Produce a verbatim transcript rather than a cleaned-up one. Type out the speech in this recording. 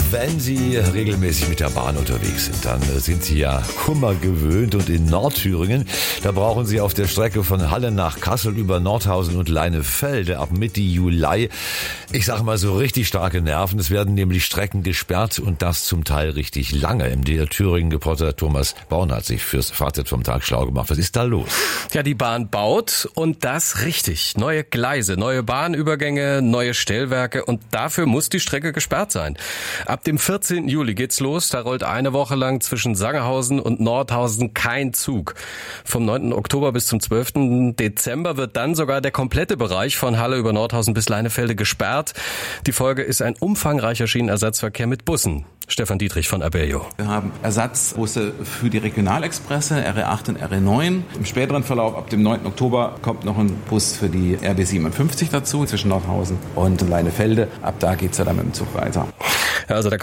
Wenn Sie regelmäßig mit der Bahn unterwegs sind, dann sind Sie ja Kummer gewöhnt. Und in Nordthüringen, da brauchen Sie auf der Strecke von Halle nach Kassel über Nordhausen und Leinefelde ab Mitte Juli, ich sage mal so richtig starke Nerven. Es werden nämlich Strecken gesperrt und das zum Teil richtig lange. M D R Thüringen-Reporter Thomas Born hat sich fürs Fazit vom Tag schlau gemacht. Was ist da los? Ja, die Bahn baut und das richtig. Neue Gleise, neue Bahnübergänge, neue Stellwerke und dafür muss die Strecke gesperrt sein. Ab dem vierzehnten Juli geht's los. Da rollt eine Woche lang zwischen Sangerhausen und Nordhausen kein Zug. Vom neunten Oktober bis zum zwölften Dezember wird dann sogar der komplette Bereich von Halle über Nordhausen bis Leinefelde gesperrt. Die Folge ist ein umfangreicher Schienenersatzverkehr mit Bussen. Stefan Dietrich von Abellio. Wir haben Ersatzbusse für die Regionalexpresse, R E acht und R E neun. Im späteren Verlauf, ab dem neunten Oktober, kommt noch ein Bus für die R B siebenundfünfzig dazu, zwischen Nordhausen und Leinefelde. Ab da geht's ja dann mit dem Zug weiter. Ja, also da